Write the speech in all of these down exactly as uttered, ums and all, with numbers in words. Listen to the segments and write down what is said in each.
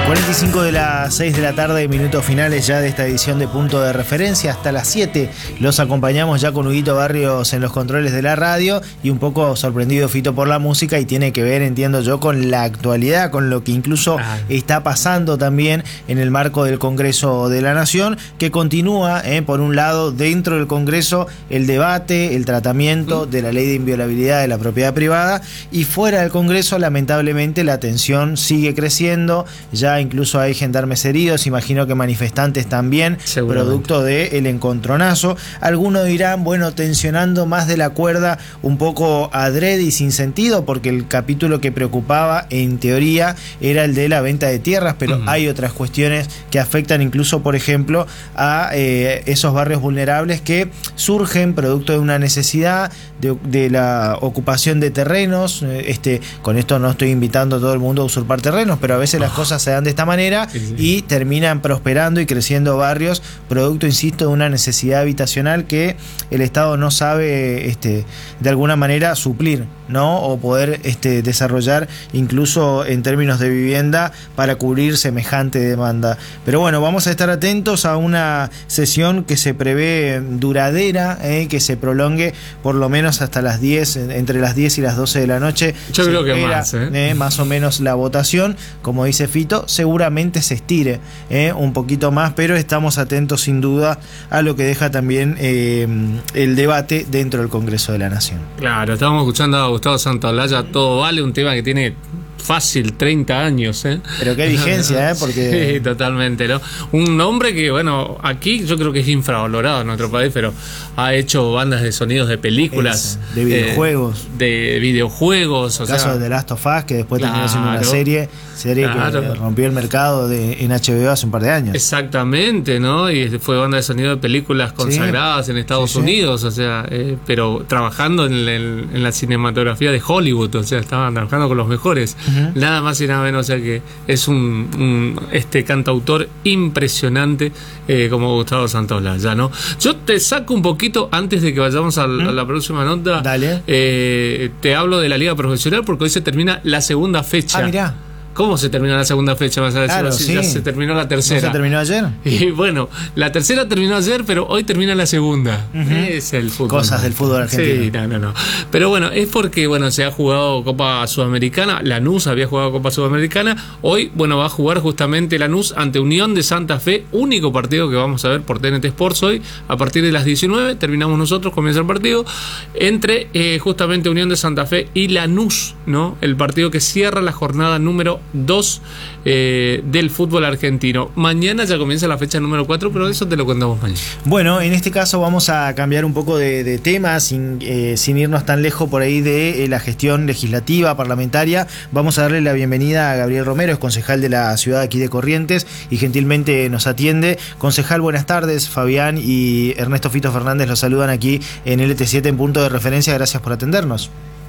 cuarenta y cinco de las seis de la tarde, minutos finales ya de esta edición de Punto de Referencia. Hasta las siete los acompañamos ya con Huguito Barrios en los controles de la radio y un poco sorprendido Fito por la música, y tiene que ver, entiendo yo, con la actualidad, con lo que incluso está pasando también en el marco del Congreso de la Nación, que continúa, eh, por un lado, dentro del Congreso, el debate, el tratamiento de la ley de inviolabilidad de la propiedad privada, y fuera del Congreso, lamentablemente, la tensión sigue creciendo. Ya incluso hay gendarmes heridos, imagino que manifestantes también, producto del encontronazo. Algunos dirán, bueno, tensionando más de la cuerda, un poco adrede y sin sentido, porque el capítulo que preocupaba, en teoría, era el de la venta de tierras, pero uh-huh. hay otras cuestiones que afectan incluso, por ejemplo, a eh, esos barrios vulnerables que surgen producto de una necesidad de, de la ocupación de terrenos. Este, con esto no estoy invitando a todo el mundo a usurpar terrenos, pero a veces las cosas se dan de esta manera sí, sí. y terminan prosperando y creciendo barrios, producto, insisto, de una necesidad habitacional que el Estado no sabe este, de alguna manera suplir, ¿no? O poder este, desarrollar incluso en términos de vivienda para cubrir semejante demanda. Pero bueno, vamos a estar atentos a una sesión que se prevé duradera, eh, que se prolongue por lo menos hasta las diez, entre las diez y las doce de la noche. Yo se creo que espera, más, ¿eh? Eh, más o menos la votación, como dice Fito, seguramente se estire eh, un poquito más, pero estamos atentos sin duda a lo que deja también eh, el debate dentro del Congreso de la Nación. Claro, estábamos escuchando a Gustavo Santaolalla, Todo Vale, un tema que tiene fácil treinta años, ¿eh? Pero qué vigencia, ¿eh? Porque... Sí, totalmente, ¿no? Un hombre que, bueno, aquí yo creo que es infravalorado en nuestro país, pero ha hecho bandas de sonidos de películas. Es, de videojuegos. Eh, de videojuegos. El caso sea, de The Last of Us, que después claro, terminó siendo una serie, serie claro. que rompió el mercado de, en H B O hace un par de años. Exactamente, ¿no? Y fue banda de sonido de películas consagradas sí. en Estados sí, Unidos, sí. o sea, eh, pero trabajando en, el, en la cinematografía de Hollywood, o sea, estaban trabajando con los mejores. Uh-huh. Nada más y nada menos, o sea que es un, un este cantautor impresionante eh, como Gustavo Santaolalla, ¿no? Yo te saco un poquito antes de que vayamos a, ¿Mm? a la próxima nota. Dale. Eh, te hablo de la Liga Profesional porque hoy se termina la segunda fecha. Ah, mirá. ¿Cómo se terminó la segunda fecha? Vas a decir claro, así, sí. ya se terminó la tercera. ¿No se terminó ayer? Y bueno, la tercera terminó ayer, pero hoy termina la segunda. Uh-huh. Es el fútbol. Cosas del fútbol argentino. Sí, no, no, no. Pero bueno, es porque bueno se ha jugado Copa Sudamericana. Lanús había jugado Copa Sudamericana. Hoy, bueno, va a jugar justamente Lanús ante Unión de Santa Fe. Único partido que vamos a ver por T N T Sports hoy. A partir de las diecinueve, terminamos nosotros, comienza el partido. Entre eh, justamente Unión de Santa Fe y Lanús, ¿no? El partido que cierra la jornada número dos Eh, del fútbol argentino. Mañana ya comienza la fecha número cuatro, pero eso te lo contamos mañana. Bueno, en este caso vamos a cambiar un poco de, de tema, sin, eh, sin irnos tan lejos por ahí de eh, la gestión legislativa, parlamentaria. Vamos a darle la bienvenida a Gabriel Romero, es concejal de la ciudad aquí de Corrientes y gentilmente nos atiende. Concejal, buenas tardes. Fabián y Ernesto Fito Fernández los saludan aquí en L T siete en Punto de Referencia. Gracias por atendernos.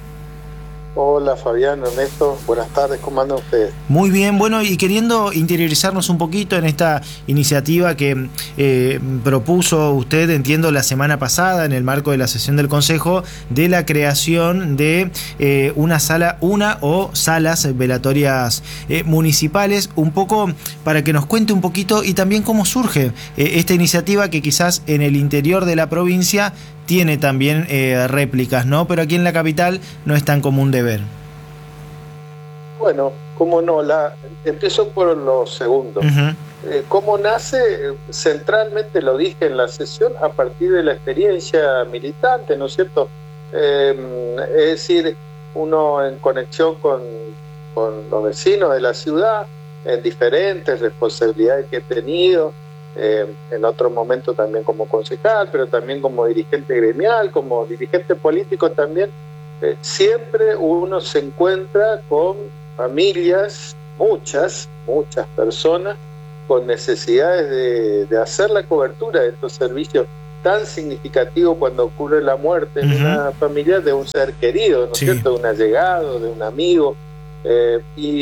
Hola Fabián, Ernesto, buenas tardes, ¿cómo andan ustedes? Muy bien, bueno, y queriendo interiorizarnos un poquito en esta iniciativa que eh, propuso usted, entiendo, la semana pasada en el marco de la sesión del Consejo, de la creación de eh, una sala, una o salas velatorias eh, municipales, un poco para que nos cuente un poquito y también cómo surge eh, esta iniciativa que quizás en el interior de la provincia tiene también eh, réplicas, ¿no? Pero aquí en la capital no es tan común de ver. Bueno, cómo no, la empiezo por lo segundo. Uh-huh. Eh, ¿Cómo nace? Centralmente lo dije en la sesión, a partir de la experiencia militante, ¿no es cierto? Eh, es decir, uno en conexión con, con los vecinos de la ciudad, en diferentes responsabilidades que he tenido, Eh, en otro momento también como concejal, pero también como dirigente gremial, como dirigente político también, eh, siempre uno se encuentra con familias, muchas, muchas personas, con necesidades de, de hacer la cobertura de estos servicios tan significativos cuando ocurre la muerte en uh-huh. una familia de un ser querido, ¿no es sí. cierto?, de un allegado, de un amigo. Eh,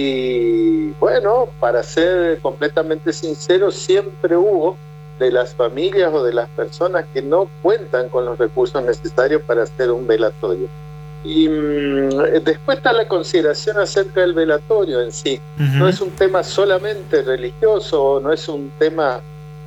y bueno, para ser completamente sincero, siempre hubo de las familias o de las personas que no cuentan con los recursos necesarios para hacer un velatorio. Y mmm, después está la consideración acerca del velatorio en sí. Uh-huh. No es un tema solamente religioso, no es un tema,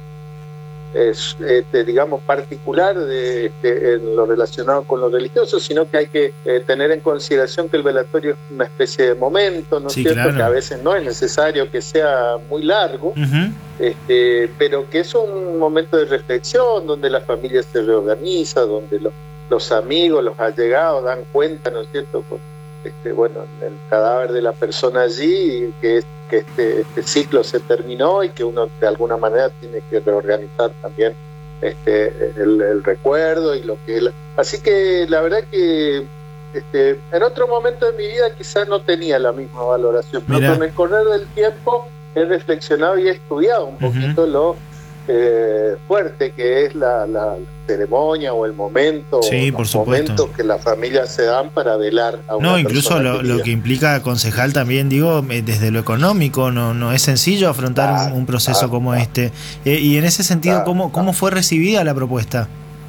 es, este, digamos, particular de, de, en lo relacionado con lo religioso, sino que hay que eh, tener en consideración que el velatorio es una especie de momento, ¿no es sí, cierto? Claro. Que a veces no es necesario que sea muy largo, uh-huh. este, pero que es un momento de reflexión donde la familia se reorganiza, donde los los amigos, los allegados dan cuenta, ¿no es cierto?, con este, bueno, el cadáver de la persona allí, que, es, que este, este ciclo se terminó y que uno de alguna manera tiene que reorganizar también este, el, el recuerdo y lo que él... Así que la verdad que este, en otro momento de mi vida quizás no tenía la misma valoración, pero Mirá. Con el correr del tiempo he reflexionado y he estudiado un poquito uh-huh. lo eh, fuerte que es la... la ceremonia o el momento sí, o por los supuesto. momentos que las familias se dan para velar a una no incluso lo, lo que implica concejal también, digo, desde lo económico no no es sencillo afrontar claro, un, un proceso claro, como claro. este eh, y en ese sentido claro, cómo cómo fue recibida la propuesta.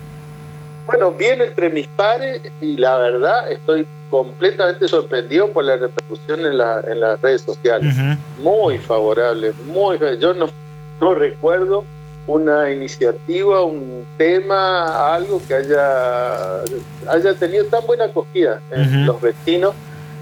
Bueno, bien entre mis pares y la verdad estoy completamente sorprendido por la repercusión en, la, en las redes sociales. Uh-huh. Muy favorable, muy yo no no recuerdo una iniciativa, un tema, algo que haya haya tenido tan buena acogida en uh-huh. los vecinos.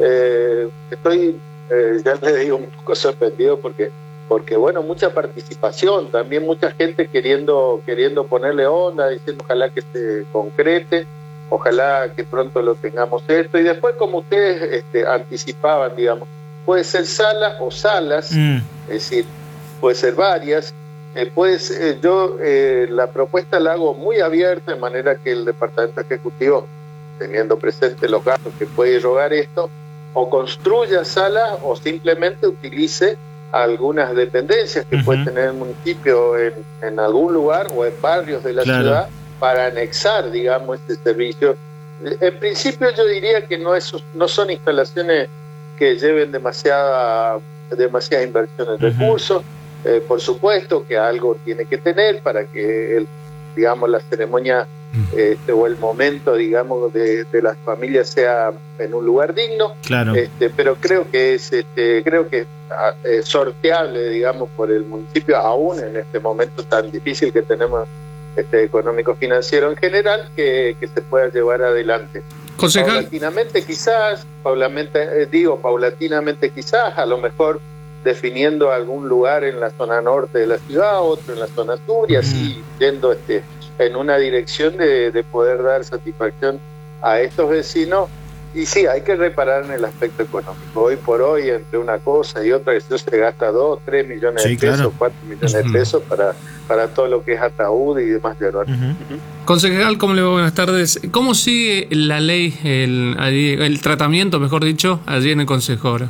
Eh, estoy, eh, ya les digo, un poco sorprendido porque, porque bueno, mucha participación, también mucha gente queriendo queriendo ponerle onda, diciendo ojalá que se concrete, ojalá que pronto lo tengamos esto. Y después, como ustedes este, anticipaban, digamos, puede ser sala o salas, mm. es decir, puede ser varias. Eh, pues eh, yo eh, la propuesta la hago muy abierta, de manera que el departamento ejecutivo, teniendo presente los gastos que puede erogar esto, o construya salas o simplemente utilice algunas dependencias que uh-huh. puede tener el municipio en, en algún lugar o en barrios de la claro. ciudad para anexar, digamos, este servicio. En principio yo diría que no, es, no son instalaciones que lleven demasiada, demasiada inversión en uh-huh. recursos. Eh, por supuesto que algo tiene que tener para que el, digamos la ceremonia este, o el momento digamos de, de las familias sea en un lugar digno, claro. este, pero creo que es este, creo que es sorteable digamos por el municipio aún en este momento tan difícil que tenemos este, económico financiero en general que, que se pueda llevar adelante. Concejal. Paulatinamente quizás, paulatinamente, eh, digo paulatinamente quizás, a lo mejor definiendo algún lugar en la zona norte de la ciudad, otro en la zona sur, y así mm. yendo este, en una dirección de, de poder dar satisfacción a estos vecinos. Y sí, hay que reparar en el aspecto económico. Hoy por hoy, entre una cosa y otra, eso se gasta dos, tres millones sí, de pesos, claro. cuatro millones uh-huh. de pesos para, para todo lo que es ataúd y demás de honor. Uh-huh. Uh-huh. Concejal, ¿cómo le va? Buenas tardes. ¿Cómo sigue la ley, el, el tratamiento, mejor dicho, allí en el Consejo ahora?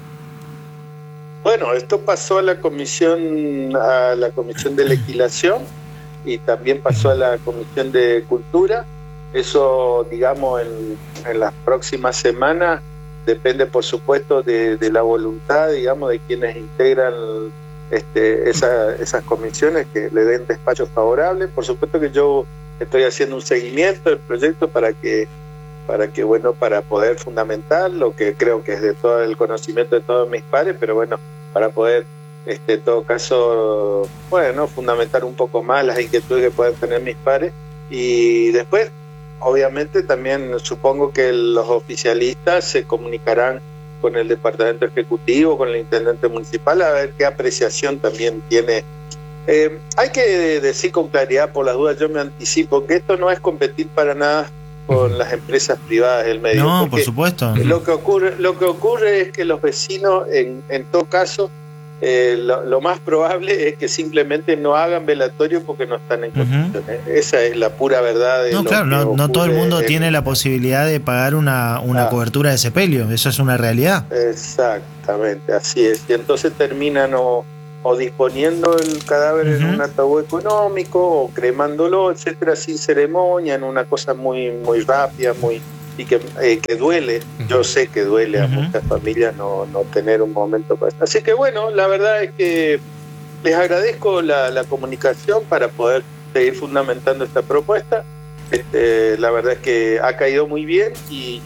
Bueno, esto pasó a la comisión a la comisión de legislación y también pasó a la comisión de cultura. Eso, digamos, en, en las próximas semanas depende, por supuesto, de, de la voluntad, digamos, de quienes integran este, esa, esas comisiones que le den despachos favorables. Por supuesto que yo estoy haciendo un seguimiento del proyecto para que para que bueno para poder fundamentar lo que creo que es de todo el conocimiento de todos mis pares, pero bueno, para poder este, en todo caso bueno fundamentar un poco más las inquietudes que puedan tener mis pares. Y después obviamente también supongo que los oficialistas se comunicarán con el departamento ejecutivo, con el intendente municipal, a ver qué apreciación también tiene. Eh, hay que decir con claridad, por las dudas yo me anticipo, que esto no es competir para nada con las empresas privadas del medio. No, por supuesto. Lo que ocurre, lo que ocurre es que los vecinos, en, en todo caso, eh, lo, lo más probable es que simplemente no hagan velatorio porque no están en condiciones. Uh-huh. Esa es la pura verdad. De no, lo claro, que no, no todo el mundo en... tiene la posibilidad de pagar una, una ah. cobertura de sepelio. Eso es una realidad. Exactamente, así es. Y entonces terminan o, o disponiendo el cadáver uh-huh. en un ataúd económico o cremándolo, etcétera, sin ceremonia, en una cosa muy muy rápida, muy y que, eh, que duele. Uh-huh. Yo sé que duele uh-huh. a muchas familias no, no tener un momento para esto. Así que bueno, la verdad es que les agradezco la, la comunicación para poder seguir fundamentando esta propuesta. Este, la verdad es que ha caído muy bien y yo les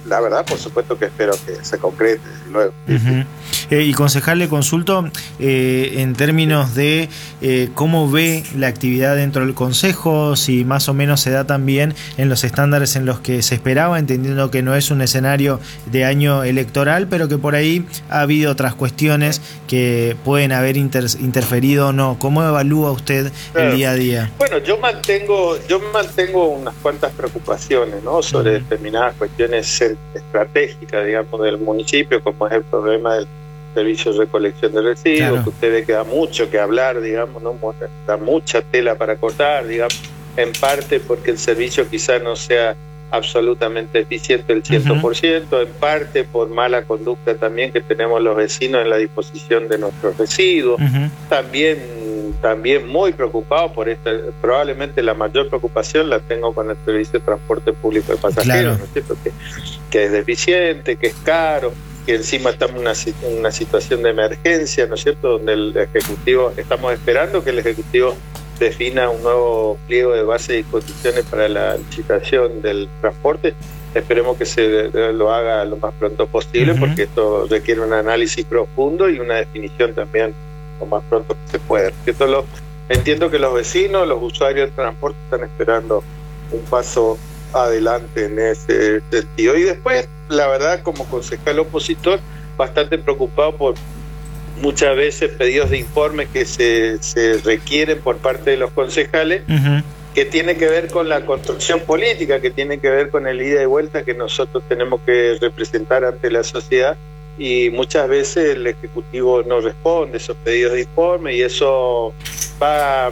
la verdad, por supuesto que espero que se concrete luego. Uh-huh. Eh, y concejal, le consulto eh, en términos de eh, cómo ve la actividad dentro del Consejo, si más o menos se da también en los estándares en los que se esperaba, entendiendo que no es un escenario de año electoral, pero que por ahí ha habido otras cuestiones que pueden haber inter interferido o no. ¿Cómo evalúa usted claro. el día a día? Bueno, yo mantengo, yo mantengo unas cuantas preocupaciones, ¿no?, sobre uh-huh. determinadas cuestiones estratégicas, digamos, del municipio, como es el problema del servicio de recolección de residuos, claro. que usted ve que da mucho que hablar, digamos, ¿no? Da mucha tela para cortar, digamos, en parte porque el servicio quizás no sea absolutamente eficiente el cien por ciento, uh-huh. en parte por mala conducta también que tenemos los vecinos en la disposición de nuestros residuos, uh-huh. también también muy preocupado por esta, probablemente la mayor preocupación la tengo con el servicio de transporte público de pasajeros, claro. ¿no es cierto? Que, que es deficiente, que es caro, que encima estamos en una, una situación de emergencia, ¿no es cierto?, donde el Ejecutivo, estamos esperando que el Ejecutivo defina un nuevo pliego de bases y condiciones para la licitación del transporte. Esperemos que se lo haga lo más pronto posible, uh-huh. porque esto requiere un análisis profundo y una definición también lo más pronto que se pueda. Esto lo, entiendo que los vecinos, los usuarios del transporte están esperando un paso adelante en ese sentido. Y después, la verdad, como concejal opositor, bastante preocupado por muchas veces pedidos de informe que se, se requieren por parte de los concejales, uh-huh. que tiene que ver con la construcción política, que tiene que ver con el ida y vuelta que nosotros tenemos que representar ante la sociedad, y muchas veces el Ejecutivo no responde a esos pedidos de informe, y eso va,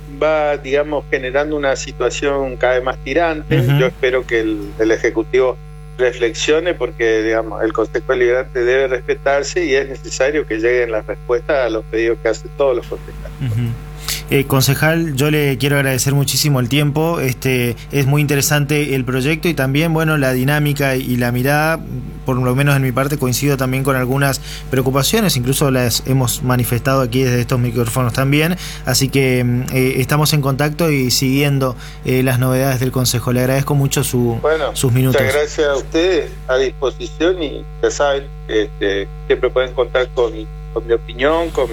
va digamos, generando una situación cada vez más tirante. Uh-huh. Yo espero que el, el Ejecutivo reflexione, porque digamos el Consejo Deliberante debe respetarse y es necesario que lleguen las respuestas a los pedidos que hacen todos los concejales. Uh-huh. Eh, concejal, yo le quiero agradecer muchísimo el tiempo. Este es muy interesante el proyecto y también, bueno, la dinámica y la mirada, por lo menos en mi parte coincido también con algunas preocupaciones, incluso las hemos manifestado aquí desde estos micrófonos también, así que eh, estamos en contacto y siguiendo eh, las novedades del Consejo. Le agradezco mucho su, bueno, sus minutos. Muchas gracias a ustedes, a disposición, y ya saben, este, siempre pueden contar con, con mi opinión, con,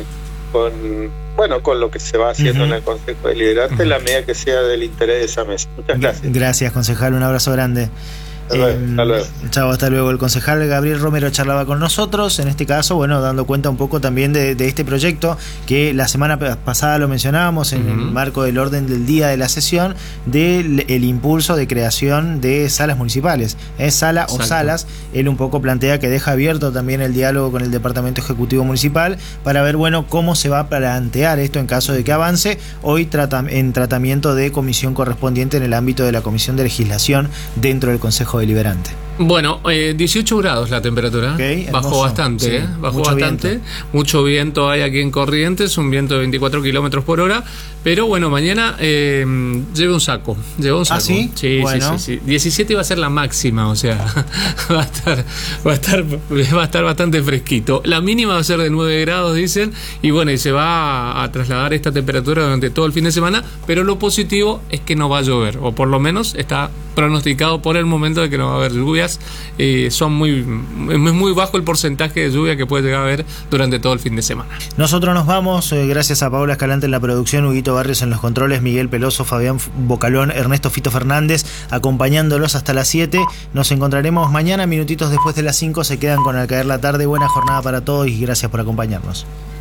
con bueno, con lo que se va haciendo uh-huh. en el Consejo Deliberante, uh-huh. en la medida que sea del interés de esa mesa. Muchas gracias. Gracias, concejal, un abrazo grande. Hasta luego, eh, hasta luego. Chao, hasta luego. El concejal Gabriel Romero charlaba con nosotros, en este caso, bueno, dando cuenta un poco también de, de este proyecto que la semana pasada lo mencionábamos en uh-huh. el marco del orden del día de la sesión, del el impulso de creación de salas municipales, ¿eh? sala Exacto. o salas. Él un poco plantea que deja abierto también el diálogo con el Departamento Ejecutivo Municipal para ver, bueno, cómo se va a plantear esto en caso de que avance. Hoy trata, en tratamiento de comisión correspondiente en el ámbito de la Comisión de Legislación dentro del Consejo Deliberante. Bueno, eh, dieciocho grados la temperatura, okay, bajó bastante, sí, ¿eh? bajó mucho bastante, viento. mucho viento hay aquí en Corrientes, un viento de veinticuatro kilómetros por hora, pero bueno, mañana eh, lleve un saco, lleve un saco. ¿Ah, sí? Sí, bueno. sí, sí, sí, diecisiete va a ser la máxima, o sea, va a estar, va a estar, va a estar bastante fresquito. La mínima va a ser de nueve grados, dicen, y bueno, y se va a, a trasladar esta temperatura durante todo el fin de semana, pero lo positivo es que no va a llover, o por lo menos está pronosticado por el momento de que no va a haber lluvias. Eh, son muy, es muy bajo el porcentaje de lluvia que puede llegar a haber durante todo el fin de semana. Nosotros nos vamos, eh, gracias a Paula Escalante en la producción, Huguito Barrios en los controles, Miguel Peloso, Fabián Bocalón, Ernesto Fito Fernández, acompañándolos hasta las siete. Nos encontraremos mañana, minutitos después de las cinco. Se quedan con Al Caer la Tarde. Buena jornada para todos y gracias por acompañarnos.